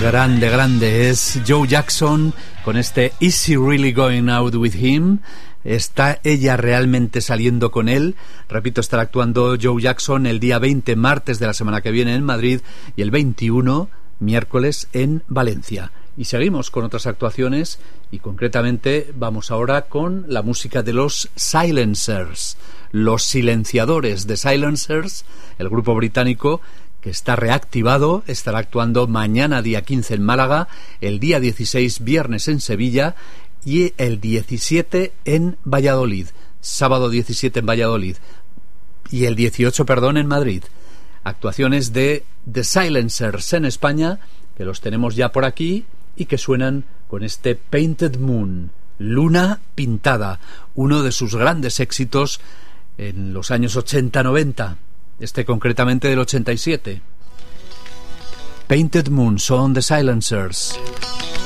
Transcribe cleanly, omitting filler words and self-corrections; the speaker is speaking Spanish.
Grande es Joe Jackson con este Is She Really Going Out With Him? ¿Está ella realmente saliendo con él? Repito, estará actuando Joe Jackson el día 20, martes de la semana que viene en Madrid, y el 21, miércoles, en Valencia. Y seguimos con otras actuaciones, y concretamente vamos ahora con la música de los Silencers, los silenciadores de Silencers, el grupo británico que está reactivado. Estará actuando mañana día 15 en Málaga, el día 16 viernes en Sevilla y el 17 en Valladolid, sábado 17 en Valladolid y el 18, en Madrid. Actuaciones de The Silencers en España, que los tenemos ya por aquí y que suenan con este Painted Moon, Luna Pintada, uno de sus grandes éxitos en los años 80-90, concretamente del 87. Painted Moon, son The Silencers.